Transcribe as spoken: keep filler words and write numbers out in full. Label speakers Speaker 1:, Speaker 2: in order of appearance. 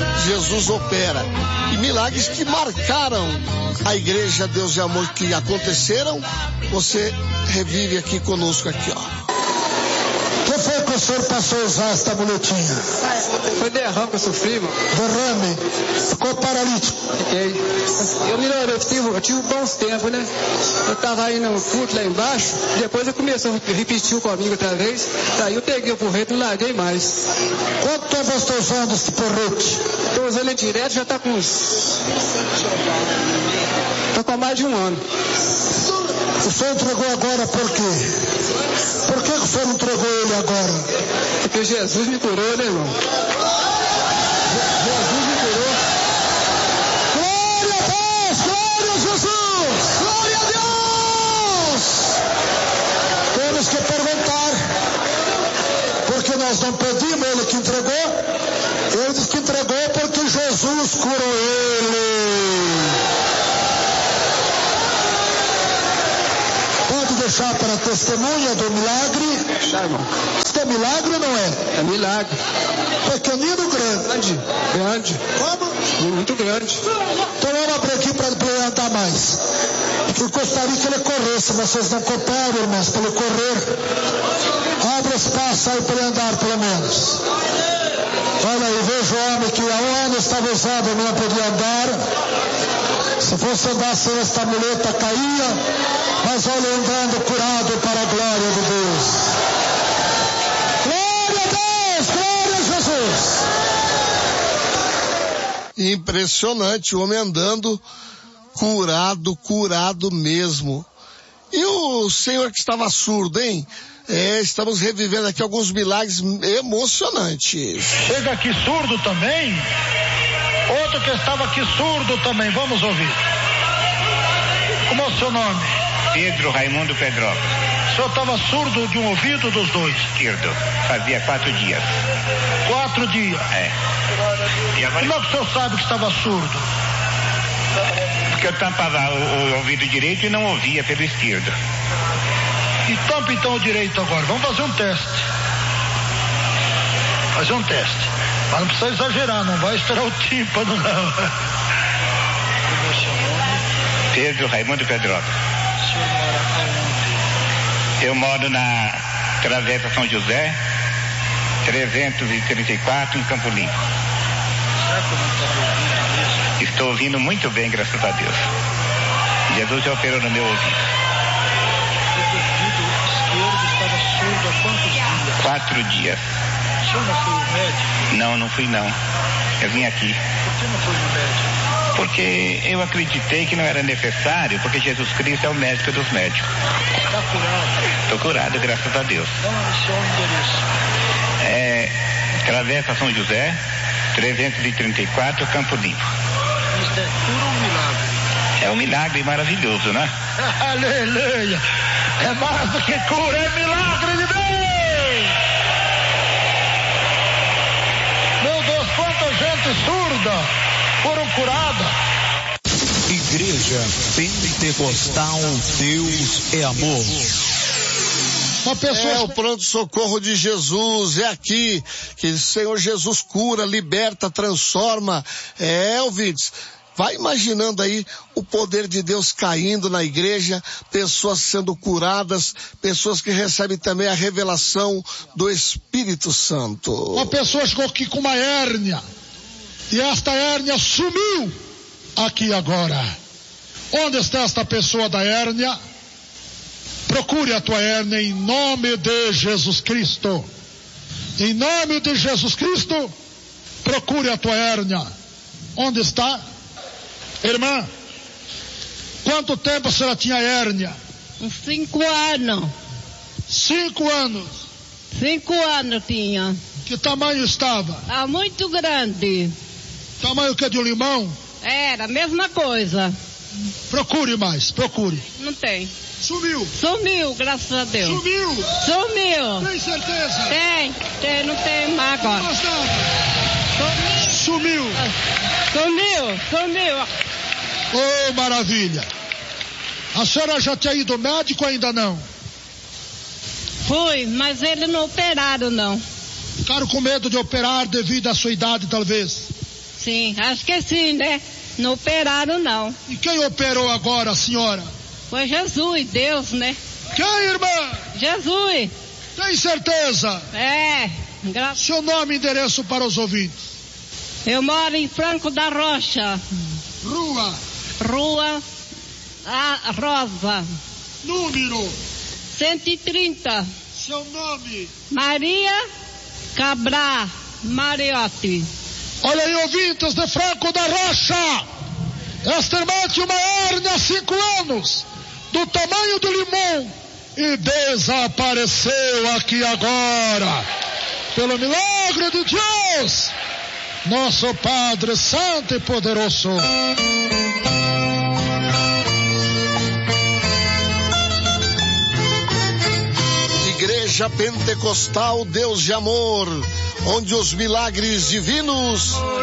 Speaker 1: Jesus opera. E milagres que marcaram a igreja Deus e Amor, que aconteceram, você revive aqui conosco aqui, ó.
Speaker 2: O que foi que o senhor passou a usar esta muletinha?
Speaker 3: Foi derrame que eu sofri, mano.
Speaker 2: Derrame? Ficou paralítico?
Speaker 3: Fiquei. Eu melhorei, eu tive, eu tive bons tempos, né? Eu tava aí no culto lá embaixo, depois eu comecei a repetir comigo outra vez, daí eu peguei o porrete e não larguei mais.
Speaker 2: Quanto tempo você está usando esse porrete?
Speaker 3: Estou usando ele direto, já tá com uns... Tá com mais de um ano.
Speaker 2: O senhor entregou agora por quê? Por que o senhor entregou ele agora?
Speaker 3: Porque Jesus me curou, né, irmão? Jesus me curou.
Speaker 2: Glória a Deus! Glória a Jesus! Glória a Deus! Temos que perguntar, porque nós não pedimos, ele que entregou. Ele disse que entregou porque Jesus curou ele. Pode deixar para a testemunha do milagre?
Speaker 3: Deixa, irmão.
Speaker 2: Isso é milagre ou não é?
Speaker 3: É milagre.
Speaker 2: Pequenino ou grande?
Speaker 3: Grande. Grande.
Speaker 2: Como?
Speaker 3: Muito grande.
Speaker 2: Então vamos abrir aqui para ele andar mais. Eu gostaria que ele corresse, mas vocês não cooperam, irmãos, para ele correr. Abre espaço aí para ele andar, pelo menos. Olha aí, vejo o homem que há um ano estava usando e não podia andar. Se fosse andar sem esta muleta, caía. Mas olha, andando curado para a glória de Deus. Glória a Deus, glória a Jesus.
Speaker 1: Impressionante, o homem andando curado, curado mesmo. E o senhor que estava surdo, hein? É, estamos revivendo aqui alguns milagres emocionantes.
Speaker 4: Chega aqui surdo também. Outro que estava aqui surdo também. Vamos ouvir. Como é o seu nome?
Speaker 5: Pedro Raimundo Pedrópolis.
Speaker 4: O senhor estava surdo de um ouvido dos dois?
Speaker 5: Esquerdo. Fazia quatro dias.
Speaker 4: Quatro dias?
Speaker 5: É.
Speaker 4: E agora... Como é que o senhor sabe que estava surdo?
Speaker 5: Porque eu tampava o, o ouvido direito e não ouvia pelo esquerdo.
Speaker 4: E tampa então o direito agora. Vamos fazer um teste. Fazer um teste. Mas não precisa exagerar, não vai estourar o tímpano, não.
Speaker 5: Pedro Raimundo Pedrópolis. Eu moro na Travessa São José, trezentos e trinta e quatro, em Campo Limpo. Estou ouvindo muito bem, graças a Deus. Jesus já operou no meu ouvido. Quatro dias.
Speaker 4: O senhor não foi no médico?
Speaker 5: Não, não fui não. Eu vim aqui.
Speaker 4: Por que não foi no médico?
Speaker 5: Porque eu acreditei que não era necessário, porque Jesus Cristo é o médico dos médicos.
Speaker 4: Está curado?
Speaker 5: Estou curado, graças a Deus.
Speaker 4: Vamos iniciar o endereço.
Speaker 5: É, Travessa São José, trezentos e trinta e quatro, Campo Limpo.
Speaker 4: Isso é cura ou milagre?
Speaker 5: É um milagre maravilhoso, né?
Speaker 4: Aleluia! É mais do que cura, é milagre de Deus! Meu Deus, quanta gente surda foram curada.
Speaker 6: Igreja Pentecostal Deus é Amor.
Speaker 1: Uma pessoa... É o pronto-socorro de Jesus, é aqui que o Senhor Jesus cura, liberta, transforma. É, ouvintes, vai imaginando aí o poder de Deus caindo na igreja, pessoas sendo curadas, pessoas que recebem também a revelação do Espírito Santo.
Speaker 2: Uma pessoa chegou aqui com uma hérnia, e esta hérnia sumiu aqui agora. Onde está esta pessoa da hérnia? Procure a tua hérnia em nome de Jesus Cristo. Em nome de Jesus Cristo, procure a tua hérnia. Onde está? Irmã, quanto tempo a senhora tinha hérnia?
Speaker 7: Uns cinco anos.
Speaker 2: Cinco anos?
Speaker 7: Cinco anos tinha.
Speaker 2: Que tamanho estava?
Speaker 7: Ah, muito grande.
Speaker 2: Tamanho que de um limão?
Speaker 7: Era, mesma coisa.
Speaker 2: Procure mais, procure.
Speaker 7: Não tem.
Speaker 2: Sumiu.
Speaker 7: Sumiu, graças a Deus.
Speaker 2: Sumiu.
Speaker 7: Sumiu.
Speaker 2: Tem certeza?
Speaker 7: Tem, tem, não tem mais agora.
Speaker 2: Sumiu.
Speaker 7: Sumiu, sumiu.
Speaker 2: Oh, maravilha. A senhora já tinha ido ao médico ou ainda não?
Speaker 7: Fui, mas ele não operaram não.
Speaker 2: Ficaram com medo de operar devido à sua idade, talvez?
Speaker 7: Sim, acho que sim, né? Não operaram, não.
Speaker 2: E quem operou agora, senhora?
Speaker 7: Foi Jesus, Deus, né?
Speaker 2: Quem, irmã?
Speaker 7: Jesus.
Speaker 2: Tem certeza?
Speaker 7: É. Gra...
Speaker 2: Seu nome e endereço para os ouvintes.
Speaker 7: Eu moro em Franco da Rocha.
Speaker 2: Rua?
Speaker 7: Rua a Rosa.
Speaker 2: Número?
Speaker 7: cento e trinta.
Speaker 2: Seu nome?
Speaker 7: Maria Cabral Mariotti.
Speaker 2: Olha aí, ouvintes de Franco da Rocha. Esta irmã tinha uma hérnia há cinco anos, do tamanho do limão, e desapareceu aqui agora. Pelo milagre de Deus, nosso Padre Santo e Poderoso.
Speaker 1: Igreja Pentecostal Deus de Amor, onde os milagres divinos